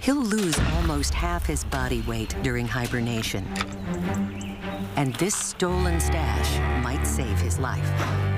He'll lose almost half his body weight during hibernation. And this stolen stash might save his life.